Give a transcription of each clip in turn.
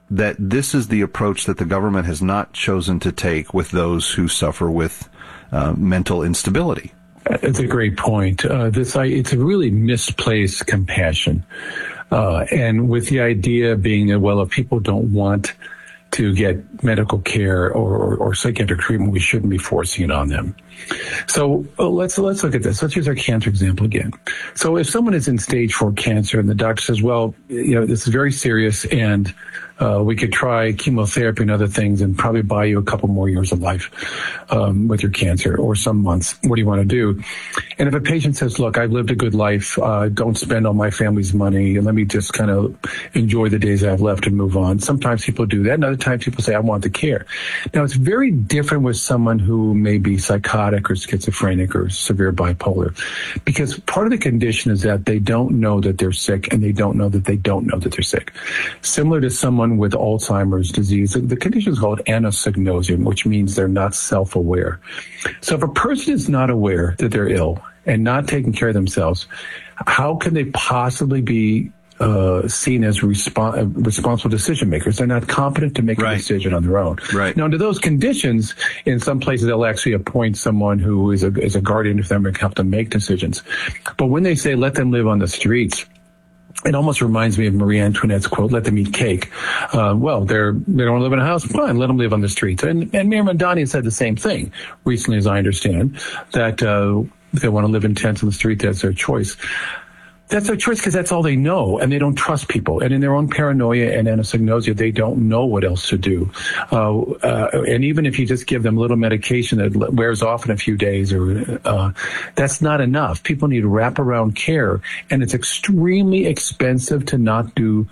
that this is the approach that the government has not chosen to take with those who suffer with mental instability. It's a great point. It's a really misplaced compassion. And with the idea being that, well, if people don't want to get medical care or psychiatric treatment, we shouldn't be forcing it on them. So let's look at this. Let's use our cancer example again. So if someone is in stage 4 cancer and the doctor says, well, this is very serious and we could try chemotherapy and other things and probably buy you a couple more years of life with your cancer or some months. What do you want to do? And if a patient says, look, I've lived a good life. Don't spend all my family's money. And let me just kind of enjoy the days I have left and move on. Sometimes people do that. And other times people say, I want the care. Now, it's very different with someone who may be psychotic or schizophrenic or severe bipolar, because part of the condition is that they don't know that they're sick and they don't know that they don't know that they're sick. Similar to someone with Alzheimer's disease, the condition is called anosognosia, which means they're not self-aware. So if a person is not aware that they're ill and not taking care of themselves, how can they possibly be seen as responsible decision makers? They're not competent to make a decision on their own. Right. Now, under those conditions, in some places they'll actually appoint someone who is a guardian of them and help them make decisions. But when they say let them live on the streets, it almost reminds me of Marie Antoinette's quote, let them eat cake. Well, they don't live in a house, fine, let them live on the streets. And Mayor Mamdani said the same thing recently, as I understand, that if they want to live in tents on the street, that's their choice. That's their choice because that's all they know, and they don't trust people. And in their own paranoia and anosognosia, they don't know what else to do. And even if you just give them a little medication that wears off in a few days, that's not enough. People need wraparound care, and it's extremely expensive to not do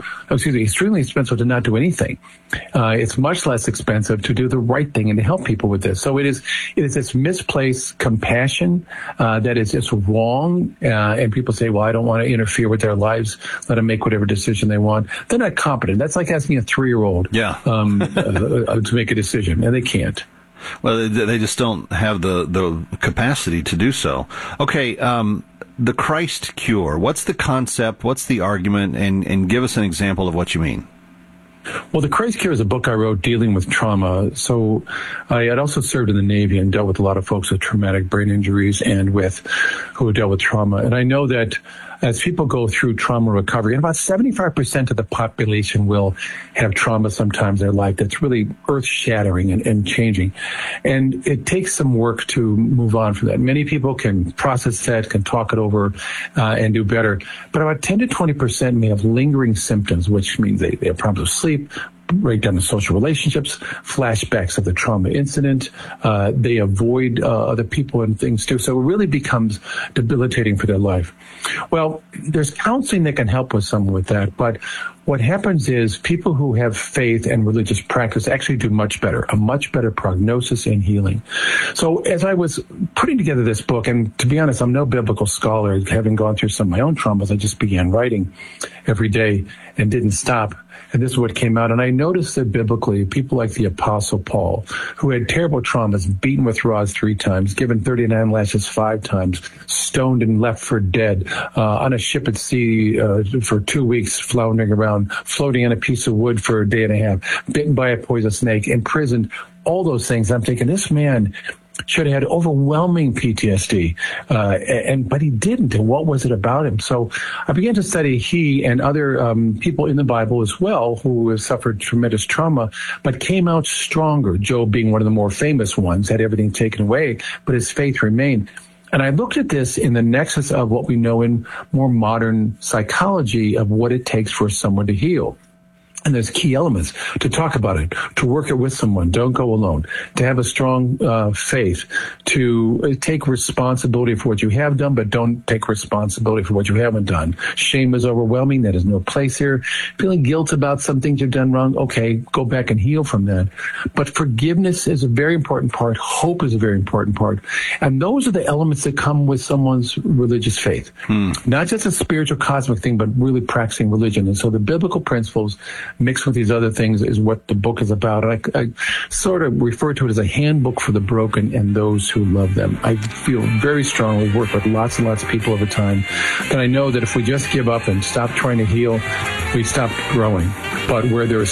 anything. It's much less expensive to do the right thing and to help people with this. So it is this misplaced compassion that is just wrong. And people say, well, I don't want to interfere with their lives. Let them make whatever decision they want. They're not competent. That's like asking a 3-year-old to make a decision, and they can't. Well, they just don't have the capacity to do so. Okay, the Christ cure. What's the concept? What's the argument? And give us an example of what you mean. Well, The Christ Cure is a book I wrote dealing with trauma. So I had also served in the Navy and dealt with a lot of folks with traumatic brain injuries and who dealt with trauma. And I know that as people go through trauma recovery, and about 75% of the population will have trauma sometimes in their life that's really earth-shattering and changing. And it takes some work to move on from that. Many people can process that, can talk it over, and do better. But about 10 to 20% may have lingering symptoms, which means they have problems with sleep, breakdown of social relationships, flashbacks of the trauma incident. They avoid other people and things too. So it really becomes debilitating for their life. Well, there's counseling that can help with someone with that. But what happens is people who have faith and religious practice actually do a much better prognosis and healing. So as I was putting together this book, and to be honest, I'm no biblical scholar, having gone through some of my own traumas, I just began writing every day and didn't stop. And this is what came out. And I noticed that biblically, people like the Apostle Paul, who had terrible traumas, beaten with rods 3 times, given 39 lashes 5 times, stoned and left for dead, on a ship at sea for 2 weeks, floundering around, floating on a piece of wood for a day and a half, bitten by a poisonous snake, imprisoned, all those things. I'm thinking, this man should have had overwhelming PTSD, but he didn't. And what was it about him? So I began to study he and other people in the Bible as well who have suffered tremendous trauma, but came out stronger. Job being one of the more famous ones, had everything taken away, but his faith remained. And I looked at this in the nexus of what we know in more modern psychology of what it takes for someone to heal. And there's key elements to talk about it, to work it with someone, don't go alone, to have a strong faith, to take responsibility for what you have done, but don't take responsibility for what you haven't done. Shame is overwhelming. That is no place here. Feeling guilt about some things you've done wrong. Okay, go back and heal from that. But forgiveness is a very important part. Hope is a very important part. And those are the elements that come with someone's religious faith. Not just a spiritual cosmic thing, but really practicing religion. And so the biblical principles mixed with these other things is what the book is about. I sort of refer to it as a handbook for the broken and those who love them. I feel very strongly, work with lots and lots of people over time, that I know that if we just give up and stop trying to heal, we stop growing. But where there is